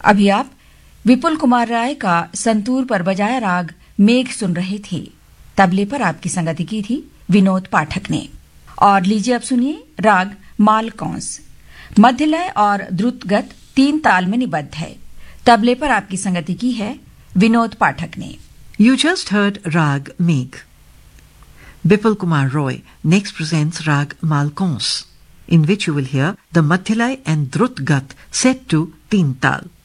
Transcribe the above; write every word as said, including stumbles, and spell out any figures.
अभी आप विपुल कुमार राय का संतूर पर बजाया राग मेघ सुन रहे थे। तबले पर आपकी संगति की थी विनोद पाठक ने। और लीजिए अब सुनिए राग मालकौंस। मध्य लय और द्रुतगत तीन ताल में निबद्ध है। तबले पर आपकी संगति की है विनोद पाठक ने। You just heard Rag Megh. Bipul Kumar Roy next presents Rag Malkons, in which you will hear the Madhyalay and Drut Gat set to Teen Tal.